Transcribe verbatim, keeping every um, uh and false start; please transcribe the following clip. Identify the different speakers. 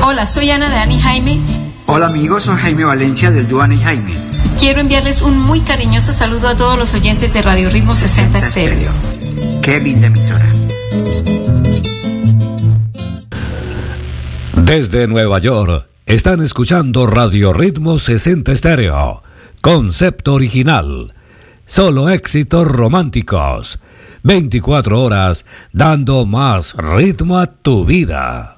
Speaker 1: Hola, soy Ana de Ani Jaime.
Speaker 2: Hola amigos, soy Jaime Valencia del dúo Ana y Jaime.
Speaker 1: Quiero enviarles un muy cariñoso saludo a todos los oyentes de Radio Ritmo sesenta Estéreo.
Speaker 2: Kevin de emisora.
Speaker 3: Desde Nueva York, están escuchando Radio Ritmo sesenta Estéreo. Concepto original. Solo éxitos románticos. veinticuatro horas dando más ritmo a tu vida.